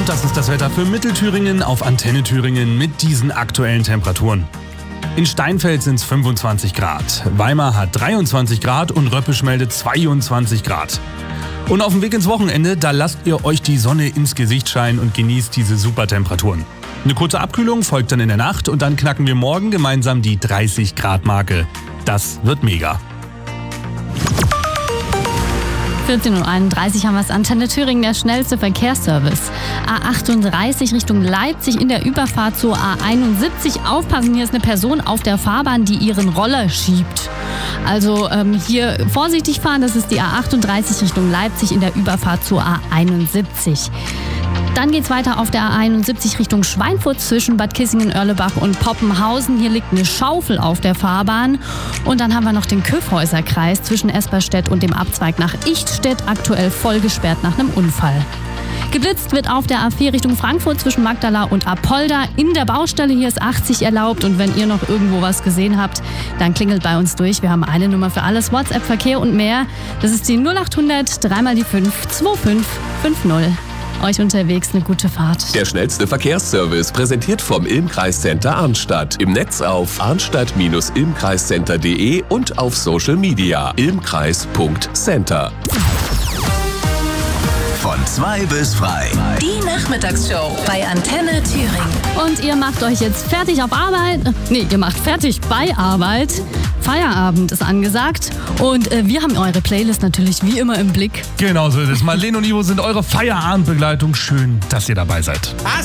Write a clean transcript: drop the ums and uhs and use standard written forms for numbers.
Und das ist das Wetter für Mittelthüringen auf Antenne Thüringen mit diesen aktuellen Temperaturen. In Steinfeld sind es 25 Grad, Weimar hat 23 Grad und Röppisch meldet 22 Grad. Und auf dem Weg ins Wochenende, da lasst ihr euch die Sonne ins Gesicht scheinen und genießt diese super Temperaturen. Eine kurze Abkühlung folgt dann in der Nacht und dann knacken wir morgen gemeinsam die 30 Grad Marke. Das wird mega. 14:31 Uhr haben wir es. Antenne Thüringen, der schnellste Verkehrsservice. A38 Richtung Leipzig in der Überfahrt zur A71. Aufpassen, hier ist eine Person auf der Fahrbahn, die ihren Roller schiebt. Also hier vorsichtig fahren, das ist die A38 Richtung Leipzig in der Überfahrt zur A71. Dann geht's weiter auf der A71 Richtung Schweinfurt zwischen Bad Kissingen, Oerlebach und Poppenhausen. Hier liegt eine Schaufel auf der Fahrbahn. Und dann haben wir noch den Kyffhäuserkreis zwischen Esperstedt und dem Abzweig nach Ichtstedt, aktuell voll gesperrt nach einem Unfall. Geblitzt wird auf der A4 Richtung Frankfurt zwischen Magdala und Apolda. In der Baustelle hier ist 80 erlaubt. Und wenn ihr noch irgendwo was gesehen habt, dann klingelt bei uns durch. Wir haben eine Nummer für alles, WhatsApp, Verkehr und mehr. Das ist die 0800 3 mal die 5 2550. Euch unterwegs eine gute Fahrt. Der schnellste Verkehrsservice präsentiert vom Ilm-Kreiscenter Arnstadt. Im Netz auf arnstadt-ilmkreiscenter.de und auf Social Media ilmkreis.center. Von 2 bis 3. Die Nachmittagsshow bei Antenne Thüringen. Und ihr macht euch jetzt fertig auf Arbeit. Ihr macht fertig bei Arbeit. Feierabend ist angesagt. Und wir haben eure Playlist natürlich wie immer im Blick. Genau so ist es. Marlene und Ivo sind eure Feierabendbegleitung. Schön, dass ihr dabei seid.